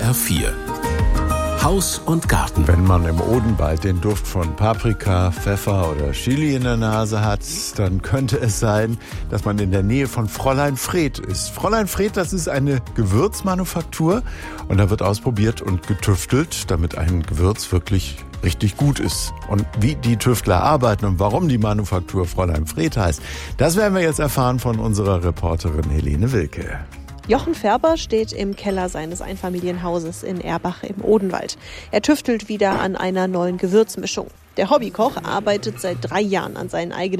SWR 4 Haus und Garten. Wenn man im Odenwald den Duft von Paprika, Pfeffer oder Chili in der Nase hat, dann könnte es sein, dass man in der Nähe von Fräulein Fred ist. Fräulein Fred, das ist eine Gewürzmanufaktur und da wird ausprobiert und getüftelt, damit ein Gewürz wirklich richtig gut ist. Und wie die Tüftler arbeiten und warum die Manufaktur Fräulein Fred heißt, das werden wir jetzt erfahren von unserer Reporterin Helene Wilke. Jochen Färber steht im Keller seines Einfamilienhauses in Erbach im Odenwald. Er tüftelt wieder an einer neuen Gewürzmischung. Der Hobbykoch arbeitet seit 3 Jahren an seinen eigenen